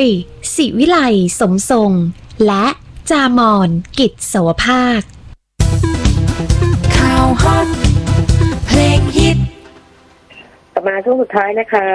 ศิวิไลสมทรงและจามอนกิจสวภาคข่าวฮอตเพลงฮิตต่อมาช่วงสุดท้ายนะคะ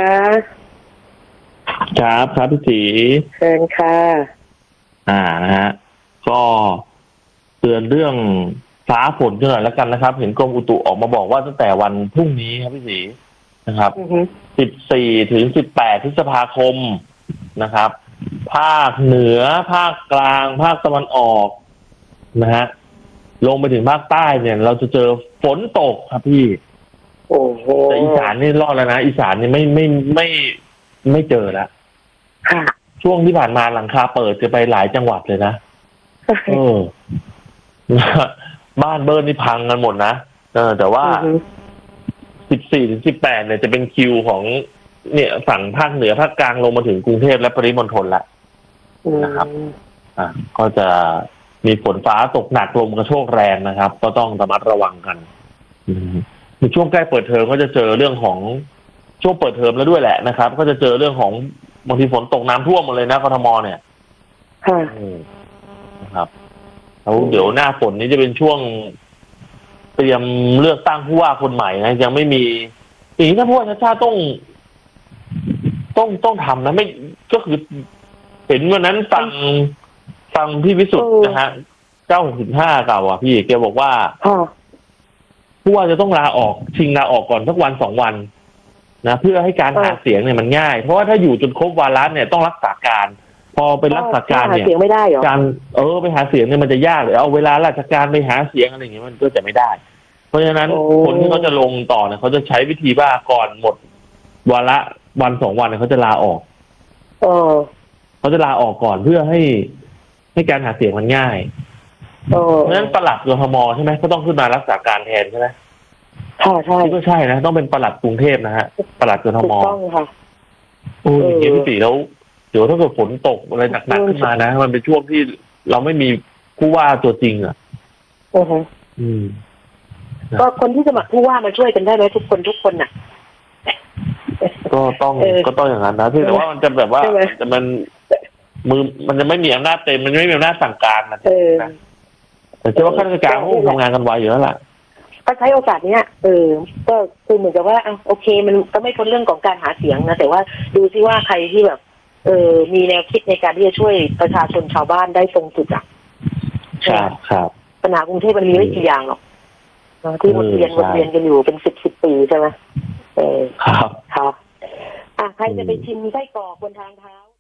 ครับพี่ศรีเชิญค่ะนะฮะก็เตือนเรื่องฟ้าฝนกันหน่อยแล้วกันนะครับเห็นกรมอุตุออกมาบอกว่าตั้งแต่วันพรุ่งนี้ครับพี่ศรีนะครับ14 ถึง 18 พฤษภาคมนะครับภาคเหนือภาคกลางภาคตะวันออกนะฮะลงไปถึงภาคใต้เนี่ยเราจะเจอฝนตกครับพี่โอ้โหแต่อีสานนี่รอดแล้วนะอีสานนี่ไม่เจอแล้วช่วงที่ผ่านมาหลังคาเปิดจะไปหลายจังหวัดเลยนะบ้านเบิร์นนี่พังกันหมดนะแต่ว่า14 ถึง 18เนี่ยจะเป็นคิวของเนี่ยฝั่งภาคเหนือภาคกลางลงมาถึงกรุงเทพและปริมณฑลแล้วนะครับก็จะมีฝนฟ้าตกหนักลมกระโชกแรงนะครับก็ต้องระมัดระวังกันในช่วงใกล้เปิดเทอมก็จะเจอเรื่องของช่วงเปิดเทอมแล้วด้วยแหละนะครับก็จะเจอเรื่องของบางทีฝนตกน้ำท่วมหมดเลยนะกทมเนี่ยนะครับแล้วเดี๋ยวหน้าฝนนี้จะเป็นช่วงเตรียมเลือกตั้งผู้ว่าคนใหม่นะยังไม่มีสิ่งที่ท่านผู้ว่าชาติต้องทำนะไม่ก็คือเห็นวันนั้นฟังพี่วิสุทธ์นะฮะ965เก่าอ่ะพี่แกบอกว่าผู้ว่าจะต้องลาออกชิงลาออกก่อนสักวัน2 วันนะเพื่อให้การหาเสียงเนี่ยมันง่ายเพราะว่าถ้าอยู่จนครบวาระเนี่ยต้องรักษาการพอเป็นรักษาการเนี่ยการไปหาเสียงเนี่ยมันจะยากเลยเอาเวลาราชการไปหาเสียงอะไรอย่างเงี้ยมันก็จะไม่ได้เพราะฉะนั้นคนที่เขาจะลงต่อเนี่ยเขาจะใช้วิธีว่าก่อนหมดวาระวัน2 วันเนี่ยเขาจะลาออกเขาจะลาออกก่อนเพื่อให้การหาเสียงมันง่ายเพราะฉะนั้นปลัดกทมใช่ไหมก็ต้องขึ้นมารักษาการแทนใช่ไหมใช่ก็ใช่นะต้องเป็นปลัดกรุงเทพนะฮะปลัดกทมต้องค่ะอย่างนี้พี่ศรีแล้วเดี๋ยวถ้าเกิดฝนตกอะไรหนักๆขึ้นมานะมันเป็นช่วงที่เราไม่มีผู้ว่าตัวจริงอ่ะก็คนที่สมัครผู้ว่ามาช่วยกันได้ไหมทุกคนน่ะก็ต้องอย่างนั้นนะที่แต่ว่ามันจะแบบว่าแต่มันจะไม่มีอำนาจเต็มมันไม่มีอำนาจสั่งการนะแต่เชื่อว่าข้าราชการเขาทำงานกันไวอยู่แล้วล่ะก็ใช้โอกาสเนี้ยก็คือเหมือนกับว่าโอเคมันก็ไม่พ้นเรื่องของการหาเสียงนะแต่ว่าดูซิว่าใครที่แบบมีแนวคิดในการที่จะช่วยประชาชนชาวบ้านได้ตรงจุดอ่ะครับปัญหากรุงเทพมันมีไม่กี่อย่างหรอกที่วนเวียนกันอยู่เป็น10 ปีใช่ไหมครับใครจะไปชิมไส้กรอกบนทางเท้า